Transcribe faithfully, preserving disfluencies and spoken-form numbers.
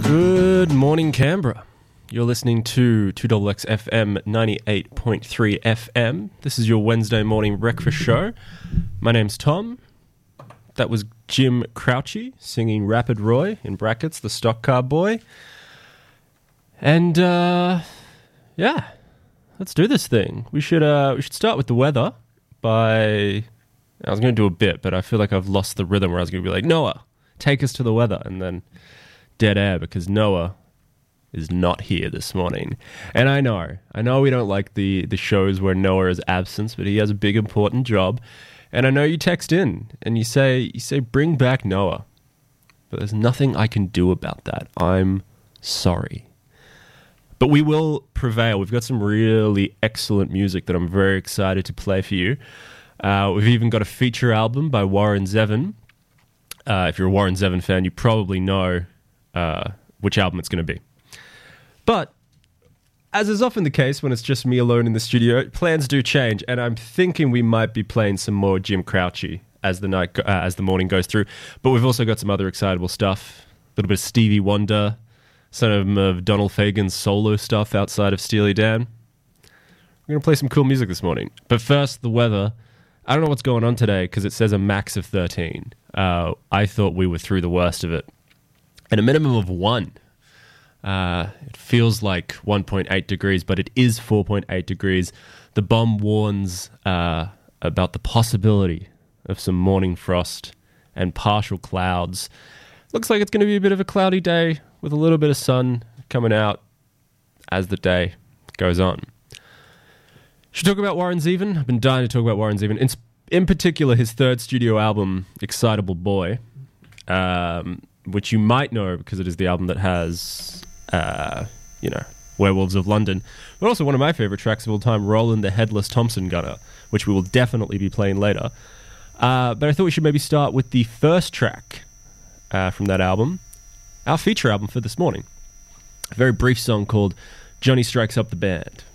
Good morning, Canberra. You're listening to two X X F M ninety-eight point three F M. This is your Wednesday morning breakfast show. My name's Tom. That was Jim Crouchy singing Rapid Roy, in brackets, the stock car boy. And, uh, yeah, let's do this thing. We should, uh, we should start with the weather by... I was going to do a bit, but I feel like I've lost the rhythm where I was going to be like, Noah, take us to the weather, and then dead air because Noah is not here this morning. And I know, I know we don't like the, the shows where Noah is absent, but he has a big important job. And I know you text in and you say, you say, bring back Noah. But there's nothing I can do about that. I'm sorry. But we will prevail. We've got some really excellent music that I'm very excited to play for you. Uh, we've even got a feature album by Warren Zevon. Uh, if you're a Warren Zevon fan, you probably know uh, which album it's going to be. But, as is often the case when it's just me alone in the studio, plans do change, and I'm thinking we might be playing some more Jim Crouchy as the night, uh, as the morning goes through. But we've also got some other excitable stuff. A little bit of Stevie Wonder, some of Donald Fagen's solo stuff outside of Steely Dan. We're going to play some cool music this morning. But first, the weather. I don't know what's going on today because it says a max of thirteen. Uh, I thought we were through the worst of it. And a minimum of one. Uh, it feels like one point eight degrees, but it is four point eight degrees. The bomb warns uh, about the possibility of some morning frost and partial clouds. Looks like it's going to be a bit of a cloudy day with a little bit of sun coming out as the day goes on. Should talk about Warren Zevon. I've been dying to talk about Warren Zevon. In, in particular, his third studio album, Excitable Boy, um, which you might know because it is the album that has, uh, you know, Werewolves of London. But also one of my favorite tracks of all time, Roland the Headless Thompson Gunner, which we will definitely be playing later. Uh, but I thought we should maybe start with the first track uh, from that album, our feature album for this morning. A very brief song called Johnny Strikes Up the Band.